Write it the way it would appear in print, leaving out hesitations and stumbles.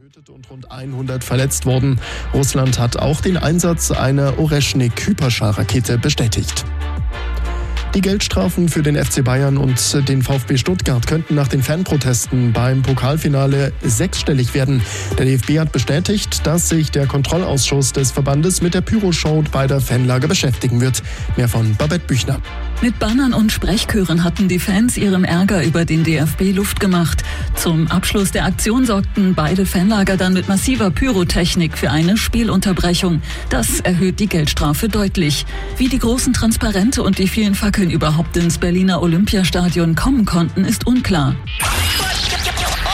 getötet und rund 100 verletzt worden. Russland hat auch den Einsatz einer Oreschnik-Hyperschallrakete bestätigt. Die Geldstrafen für den FC Bayern und den VfB Stuttgart könnten nach den Fanprotesten beim Pokalfinale sechsstellig werden. Der DFB hat bestätigt, dass sich der Kontrollausschuss des Verbandes mit der Pyroshow bei der Fanlager beschäftigen wird. Mehr von Babette Büchner. Mit Bannern und Sprechchören hatten die Fans ihrem Ärger über den DFB Luft gemacht. Zum Abschluss der Aktion sorgten beide Fanlager dann mit massiver Pyrotechnik für eine Spielunterbrechung. Das erhöht die Geldstrafe deutlich. Wie die großen Transparente und die vielen Fackeln überhaupt ins Berliner Olympiastadion kommen konnten, ist unklar.